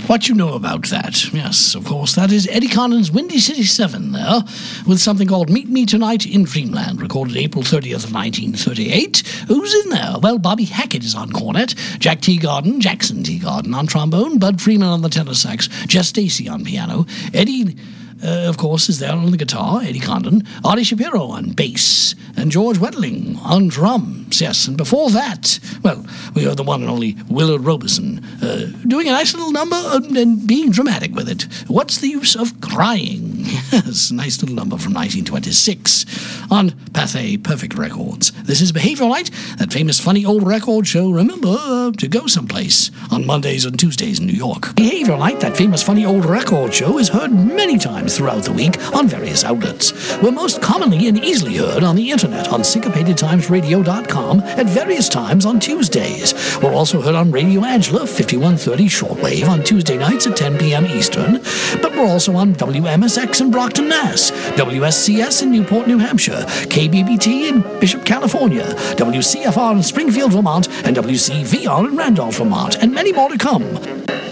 What you know about that? Yes, of course, that is Eddie Condon's Windy City 7 there, with something called Meet Me Tonight in Dreamland, recorded April 30th of 1938. Who's in there? Well, Bobby Hackett is on cornet, Jackson Teagarden on trombone, Bud Freeman on the tenor sax, Jess Stacy on piano, Eddie... of course, is there on the guitar, Eddie Condon, Artie Shapiro on bass, and George Wedling on drums, yes. And before that, well, we heard the one and only Willard Robeson doing a nice little number and being dramatic with it. What's the Use of Crying? Yes, nice little number from 1926 on Pathé Perfect Records. This is Behavioral Night, that famous funny old record show. Remember to go someplace on Mondays and Tuesdays in New York. Behavioral Night, that famous funny old record show, is heard many times throughout the week on various outlets. We're most commonly and easily heard on the internet on syncopatedtimesradio.com at various times on Tuesdays. We're also heard on Radio Angela 5130 shortwave on Tuesday nights at 10 p.m. Eastern, but we're also on WMSX in Brockton, Mass., WSCS in Newport, New Hampshire, KBBT in Bishop, California, WCFR in Springfield, Vermont, and WCVR in Randolph, Vermont, and many more to come.